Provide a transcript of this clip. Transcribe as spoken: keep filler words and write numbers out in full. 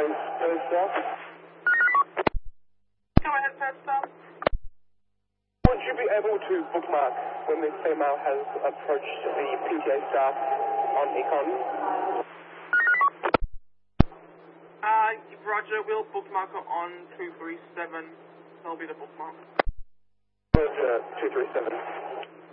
nine, first stop. Go ahead, first stop. Would you be able to bookmark when this female has approached the P T A staff on Econ? Uh, Roger, we'll bookmark her on two three seven. That'll be the bookmark. Roger, two three seven.